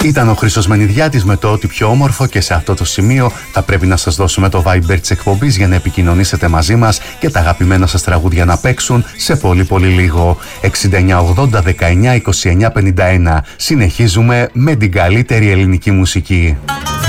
Ήταν ο Χρήστος Μενιδιάτης με το ό,τι πιο όμορφο, και σε αυτό το σημείο θα πρέπει να σας δώσουμε το Viber της εκπομπής για να επικοινωνήσετε μαζί μας και τα αγαπημένα σας τραγούδια να παίξουν σε πολύ πολύ λίγο. 6980 19 29 51. Συνεχίζουμε με την καλύτερη ελληνική μουσική.